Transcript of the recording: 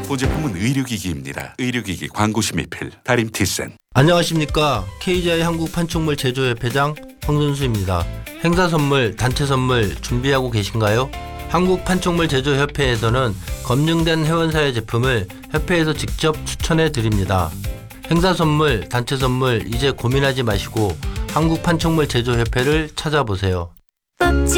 보제품은 의료기기입니다. 의료기기 광고심의필 다림티센. 안녕하십니까. KGI 한국판촉물 제조협회장 황선수입니다. 행사 선물, 단체 선물 준비하고 계신가요? 한국판촉물 제조협회에서는 검증된 회원사의 제품을 협회에서 직접 추천해 드립니다. 행사 선물, 단체 선물 이제 고민하지 마시고 한국판촉물 제조협회를 찾아보세요.